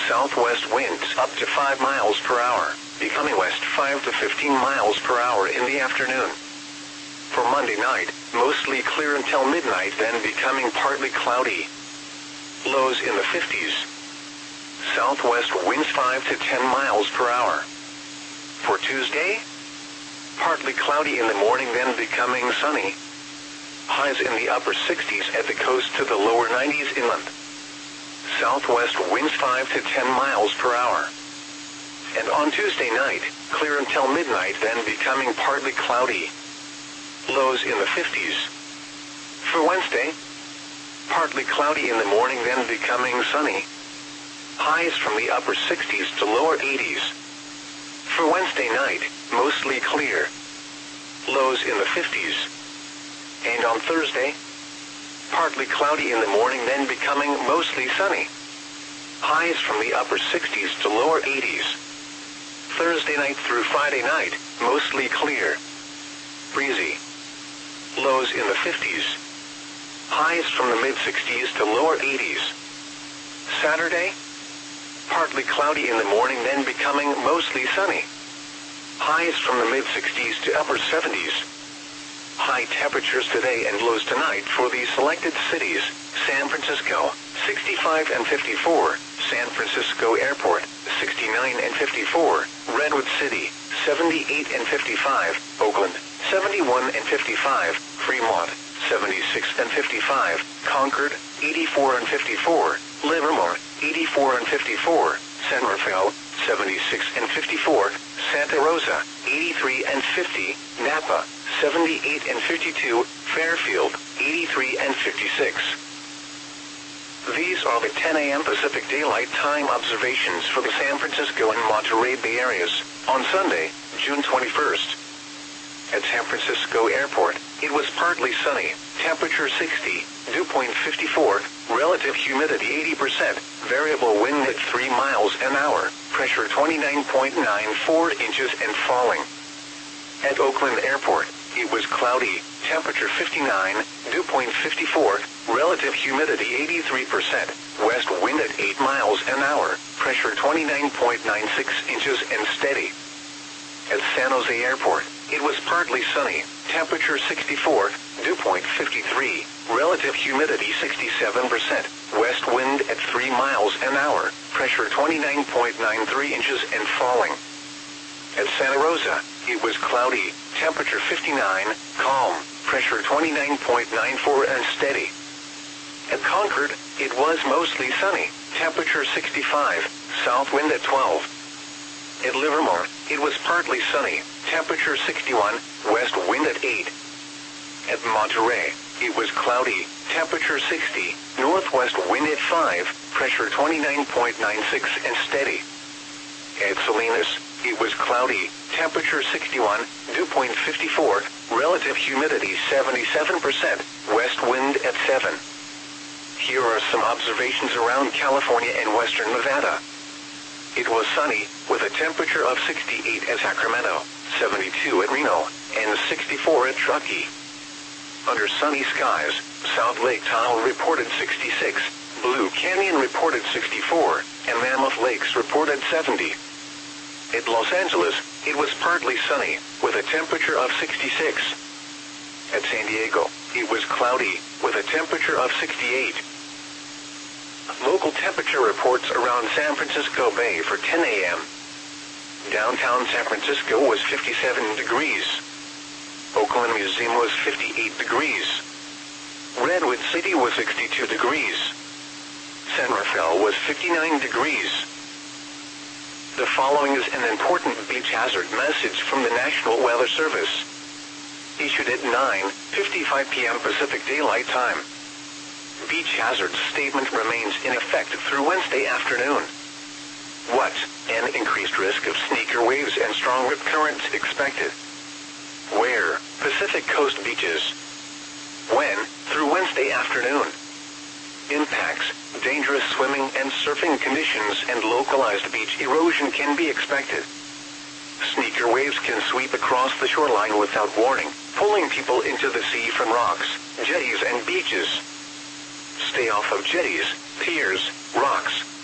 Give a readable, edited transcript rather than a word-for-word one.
Southwest winds up to 5 miles per hour, becoming west 5 to 15 miles per hour in the afternoon. For Monday night, mostly clear until midnight, then becoming partly cloudy. Lows in the 50s. Southwest winds 5 to 10 miles per hour. For Tuesday, partly cloudy in the morning, then becoming sunny. Highs in the upper 60s at the coast to the lower 90s inland. Southwest winds 5 to 10 miles per hour. And on Tuesday night, clear until midnight, then becoming partly cloudy. Lows in the 50s. For Wednesday, partly cloudy in the morning, then becoming sunny. Highs from the upper 60s to lower 80s. For Wednesday night, mostly clear. Lows in the 50s. And on Thursday, partly cloudy in the morning, then becoming mostly sunny. Highs from the upper 60s to lower 80s. Thursday night through Friday night, mostly clear. Breezy. Lows in the 50s. Highs from the mid-60s to lower 80s. Saturday, partly cloudy in the morning, then becoming mostly sunny. Highs from the mid-60s to upper 70s. High temperatures today and lows tonight for the selected cities: San Francisco, 65 and 54, San Francisco Airport, 69 and 54, Redwood City, 78 and 55, Oakland, 71 and 55, Fremont, 76 and 55, Concord, 84 and 54, Livermore, 84 and 54, San Rafael, 76 and 54, Santa Rosa, 83 and 50, Napa, 78 and 52, Fairfield, 83 and 56. These are the 10 a.m. Pacific Daylight Time observations for the San Francisco and Monterey Bay areas on Sunday, June 21st. At San Francisco Airport, it was partly sunny, temperature 60, dew point 54, relative humidity 80%, variable wind at 3 miles an hour, pressure 29.94 inches and falling. At Oakland Airport, it was cloudy, temperature 59, dew point 54, relative humidity 83%, west wind at 8 miles an hour, pressure 29.96 inches and steady. At San Jose Airport, it was partly sunny, temperature 64, dew point 53, relative humidity 67%, west wind at 3 miles an hour, pressure 29.93 inches and falling. At Santa Rosa, it was cloudy, temperature 59, calm, pressure 29.94 and steady. At Concord, it was mostly sunny, temperature 65, south wind at 12. At Livermore, it was partly sunny, temperature 61, west wind at 8. At Monterey, it was cloudy, temperature 60, northwest wind at 5, pressure 29.96 and steady. At Salinas, it was cloudy, temperature 61, dew point 54, relative humidity 77%, west wind at 7. Here are some observations around California and western Nevada. It was sunny, with a temperature of 68 at Sacramento, 72 at Reno, and 64 at Truckee. Under sunny skies, South Lake Tahoe reported 66, Blue Canyon reported 64, and Mammoth Lakes reported 70. At Los Angeles, it was partly sunny, with a temperature of 66. At San Diego, it was cloudy, with a temperature of 68. Local temperature reports around San Francisco Bay for 10 a.m. Downtown San Francisco was 57 degrees. Oakland Museum was 58 degrees. Redwood City was 62 degrees. San Rafael was 59 degrees. The following is an important beach hazard message from the National Weather Service. Issued at 9:55 p.m. Pacific Daylight Time. Beach hazard statement remains in effect through Wednesday afternoon. What? An increased risk of sneaker waves and strong rip currents expected. Where? Pacific Coast beaches. When? Through Wednesday afternoon. Impacts, dangerous swimming and surfing conditions and localized beach erosion can be expected. Sneaker waves can sweep across the shoreline without warning, pulling people into the sea from rocks, jetties and beaches. Stay off of jetties, piers, rocks,